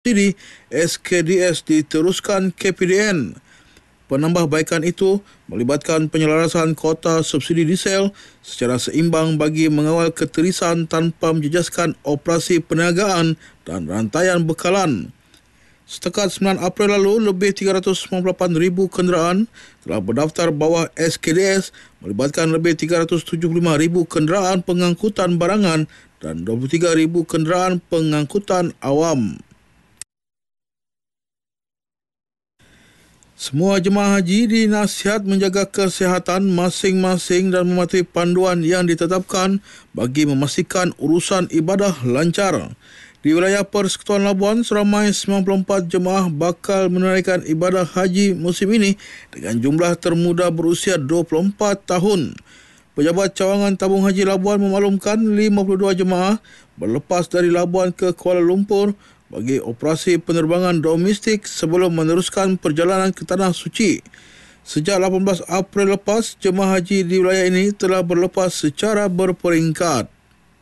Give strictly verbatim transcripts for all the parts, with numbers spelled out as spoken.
subsidi S K D S diteruskan K P D N. Penambahbaikan itu melibatkan penyelarasan kota subsidi diesel secara seimbang bagi mengawal keterisan tanpa menjejaskan operasi perniagaan dan rantaian bekalan. Setakat sembilan April lalu, lebih tiga ratus sembilan puluh lapan ribu kenderaan telah berdaftar bawah S K D S melibatkan lebih tiga ratus tujuh puluh lima ribu kenderaan pengangkutan barangan dan dua puluh tiga ribu kenderaan pengangkutan awam. Semua jemaah haji dinasihat menjaga kesihatan masing-masing dan mematuhi panduan yang ditetapkan bagi memastikan urusan ibadah lancar. Di wilayah Persekutuan Labuan, seramai sembilan puluh empat jemaah bakal menunaikan ibadah haji musim ini dengan jumlah termuda berusia dua puluh empat tahun. Pejabat Cawangan Tabung Haji Labuan memaklumkan lima puluh dua jemaah berlepas dari Labuan ke Kuala Lumpur bagi operasi penerbangan domestik sebelum meneruskan perjalanan ke Tanah Suci. Sejak lapan belas April lepas, jemaah haji di wilayah ini telah berlepas secara berperingkat.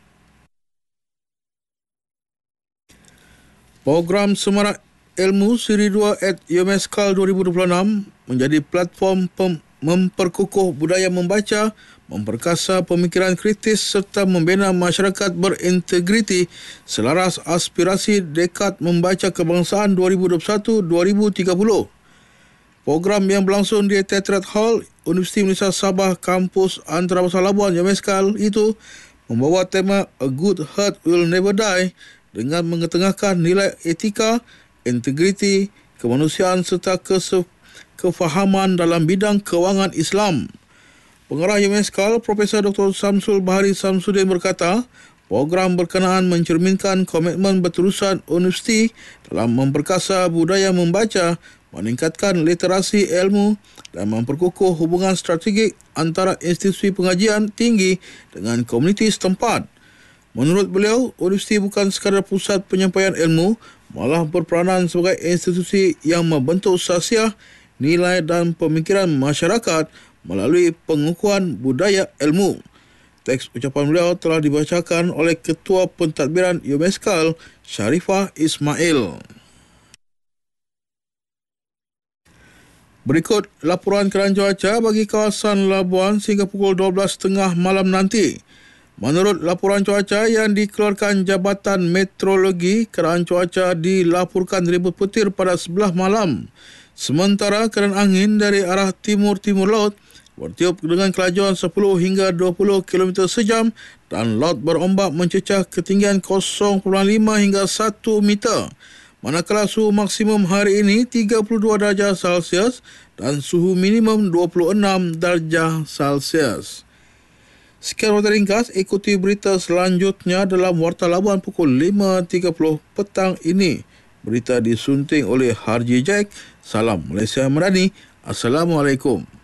Program Semarak Ilmu Siri dua at UMSCAL dua ribu dua puluh enam menjadi platform pem- memperkukuh budaya membaca, memperkasa pemikiran kritis serta membina masyarakat berintegriti selaras aspirasi Dekad Membaca Kebangsaan dua ribu dua puluh satu hingga dua ribu tiga puluh. Program yang berlangsung di Teatret Hall Universiti Malaysia Sabah Kampus Antarabangsa Labuan UMSCAL itu membawa tema A Good Heart Will Never Die dengan mengetengahkan nilai etika, integriti, kemanusiaan serta kese- kefahaman dalam bidang kewangan Islam. Pengarah UMSCAL, Profesor Doktor Samsul Bahari Samsudin berkata, program berkenaan mencerminkan komitmen berterusan universiti dalam memperkasa budaya membaca, meningkatkan literasi ilmu dan memperkukuh hubungan strategik antara institusi pengajian tinggi dengan komuniti setempat. Menurut beliau, universiti bukan sekadar pusat penyampaian ilmu, malah berperanan sebagai institusi yang membentuk sasiah, nilai dan pemikiran masyarakat melalui pengukuhan budaya ilmu. Teks ucapan beliau telah dibacakan oleh Ketua Pentadbiran UMSCAL, Sharifah Ismail. Berikut laporan keadaan cuaca bagi kawasan Labuan sehingga pukul dua belas tiga puluh malam nanti. Menurut laporan cuaca yang dikeluarkan Jabatan Meteorologi, keadaan cuaca dilaporkan ribut petir pada sebelah malam. Sementara keadaan angin dari arah timur-timur laut bertiup dengan kelajuan sepuluh hingga dua puluh kilometer sejam dan laut berombak mencecah ketinggian kosong perpuluhan lima hingga satu meter. Manakala suhu maksimum hari ini tiga puluh dua darjah Celsius dan suhu minimum dua puluh enam darjah Celsius. Sekian warta ringkas, ikuti berita selanjutnya dalam Warta Labuan pukul lima tiga puluh petang ini. Berita disunting oleh Harji Jack. Salam Malaysia Madani. Assalamualaikum.